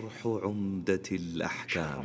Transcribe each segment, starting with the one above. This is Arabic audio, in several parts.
شرح عمدة الأحكام.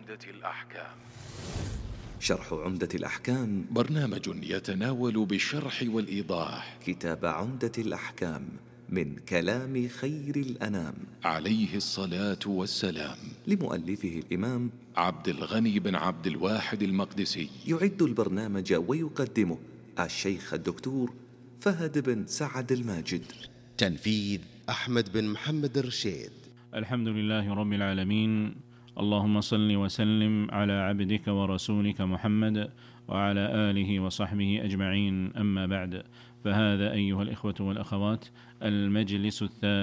شرح عمدة الأحكام برنامج يتناول بالشرح والإيضاح كتاب عمدة الأحكام من كلام خير الأنام عليه الصلاة والسلام، لمؤلفه الإمام عبد الغني بن عبد الواحد المقدسي. يعد البرنامج ويقدمه الشيخ الدكتور فهد بن سعد الماجد. تنفيذ أحمد بن محمد الرشيد. الحمد لله رب العالمين، اللهم صل وسلم على عبدك ورسولك محمد وعلى آله وصحبه أجمعين، أما بعد، فهذا أيها الإخوة والأخوات المجلس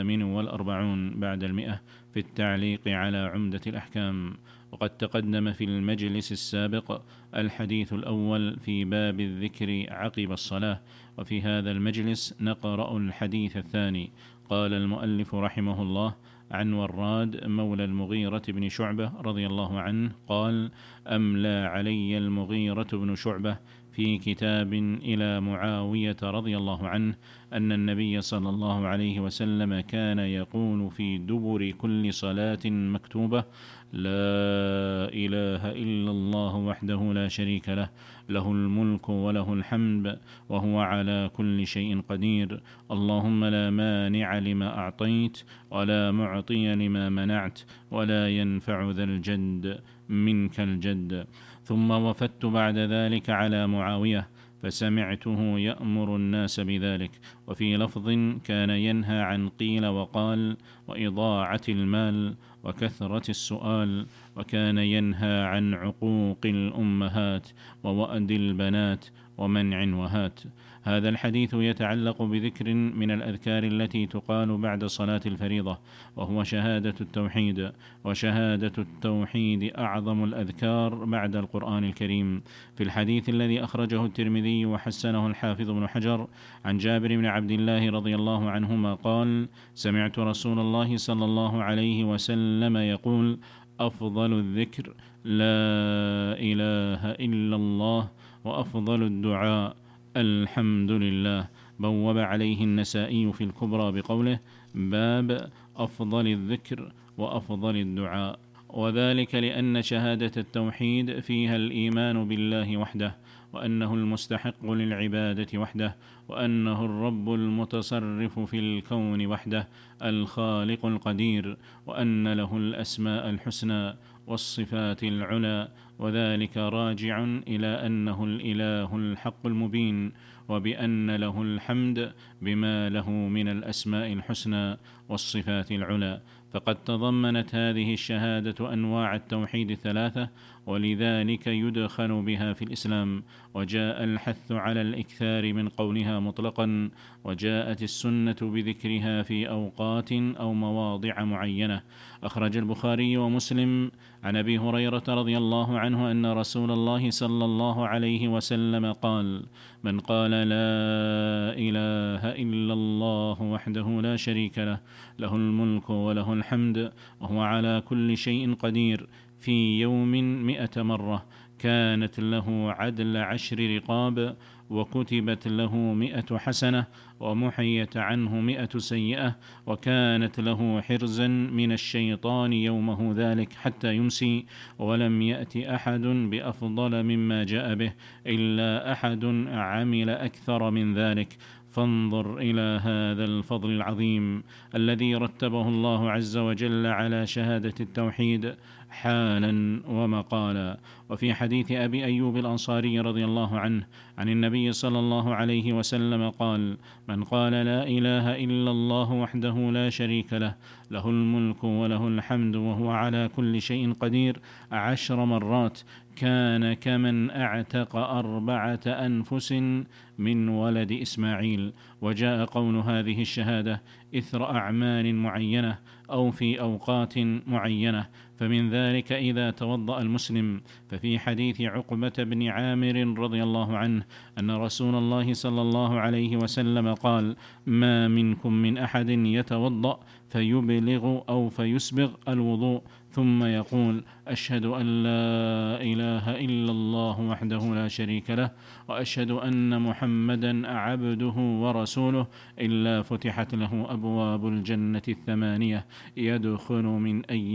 48 بعد 100 في التعليق على عمدة الأحكام. وقد تقدم في المجلس السابق الحديث الأول في باب الذكر عقب الصلاة، وفي هذا المجلس نقرأ الحديث الثاني. قال المؤلف رحمه الله: عن وراد مولى المغيرة بن شعبة رضي الله عنه قال: أملى علي المغيرة بن شعبة في كتاب إلى معاوية رضي الله عنه أن النبي صلى الله عليه وسلم كان يقول في دبر كل صلاة مكتوبة: لا إله إلا الله وحده لا شريك له، له الملك وله الحمد وهو على كل شيء قدير، اللهم لا مانع لما أعطيت ولا معطي لما منعت ولا ينفع ذا الجد منك الجد. ثم وفدت بعد ذلك على معاوية فسمعته يأمر الناس بذلك، وفي لفظ كان ينهى عن قيل وقال وإضاعة المال وكثرة السؤال، وكان ينهى عن عقوق الأمهات ووأد البنات ومنع وهات. هذا الحديث يتعلق بذكر من الأذكار التي تقال بعد صلاة الفريضة، وهو شهادة التوحيد، وشهادة التوحيد أعظم الأذكار بعد القرآن الكريم. في الحديث الذي أخرجه الترمذي وحسنه الحافظ بن حجر عن جابر بن عبد الله رضي الله عنهما قال: سمعت رسول الله صلى الله عليه وسلم يقول: أفضل الذكر لا إله إلا الله، وأفضل الدعاء الحمد لله. بوب عليه النسائي في الكبرى بقوله: باب أفضل الذكر وأفضل الدعاء، وذلك لأن شهادة التوحيد فيها الإيمان بالله وحده، وأنه المستحق للعبادة وحده، وأنه الرب المتصرف في الكون وحده، الخالق القدير، وأن له الأسماء الحسنى والصفات العلى، وذلك راجع إلى أنه الإله الحق المبين، وبأن له الحمد بما له من الأسماء الحسنى والصفات العلى. فقد تضمنت هذه الشهادة أنواع التوحيد الثلاثة، ولذلك يدخل بها في الإسلام، وجاء الحث على الإكثار من قولها مطلقا، وجاءت السنة بذكرها في أوقات أو مواضع معينة. أخرج البخاري ومسلم عن أبي هريرة رضي الله عنه أن رسول الله صلى الله عليه وسلم قال: من قال لا إله إلا الله وحده لا شريك له، له الملك وله الحمد وهو على كل شيء قدير، في يوم 100 مرة، كانت له عدل 10 رقاب، وكتبت له 100 حسنة، ومحيت عنه 100 سيئة، وكانت له حرزا من الشيطان يومه ذلك حتى يمسي، ولم يأت أحد بأفضل مما جاء به إلا أحد عمل أكثر من ذلك. فانظر إلى هذا الفضل العظيم الذي رتبه الله عز وجل على شهادة التوحيد حالا ومقالا. وفي حديث أبي أيوب الأنصاري رضي الله عنه عن النبي صلى الله عليه وسلم قال: من قال لا إله إلا الله وحده لا شريك له، له الملك وله الحمد وهو على كل شيء قدير 10 مرات، كان كمن أعتق 4 أنفس من ولد إسماعيل. وجاء قول هذه الشهادة إثر أعمال معينة أو في أوقات معينة، فمن ذلك إذا توضأ المسلم، ففي حديث عقبة بن عامر رضي الله عنه أن رسول الله صلى الله عليه وسلم قال: ما منكم من أحد يتوضأ فيبلغ أو فيسبغ الوضوء ثم يقول: أشهد أن لا إله إلا الله وحده لا شريك له، وأشهد أن محمدا عبده ورسوله، إلا فتحت له أبواب الجنة 8 يدخل من أي